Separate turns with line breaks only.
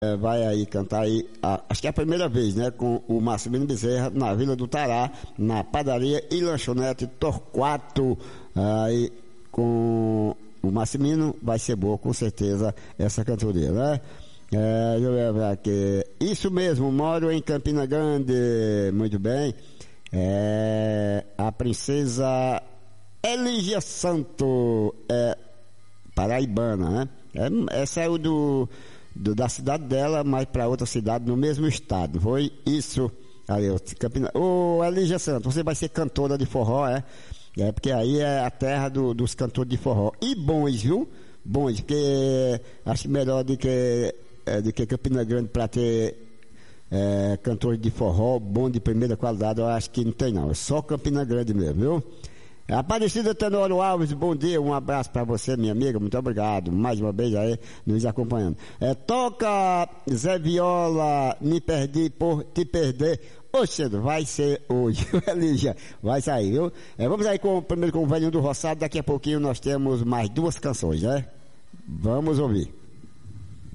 vai aí cantar aí, acho que é a primeira vez, né, com o Marcelino Bezerra na Vila do Tará, na padaria e lanchonete Torquato, aí com o Marcelino vai ser boa, com certeza, essa cantoria, né? Deixa eu ver aqui. Isso mesmo, moro em Campina Grande, muito bem. A princesa Eligia Santo, paraibana, né? Saiu da cidade dela, mas para outra cidade no mesmo estado. Foi isso. Aí, Campina. Ô, Eligia Santo, você vai ser cantora de forró, é? Porque aí é a terra dos cantores de forró. E bons, viu? Bons, porque acho melhor do que Campina Grande para ter cantores de forró bom de primeira qualidade. Eu acho que não tem não, é só Campina Grande mesmo, viu? Aparecida Tenório Alves, bom dia, um abraço para você, minha amiga, muito obrigado, mais uma vez aí nos acompanhando. Toca Zé Viola, me perdi por te perder. Oxe, vai ser hoje, Elígia, vai sair, viu? Vamos aí primeiro com o Velhinho do Roçado, daqui a pouquinho nós temos mais duas canções, né? Vamos ouvir.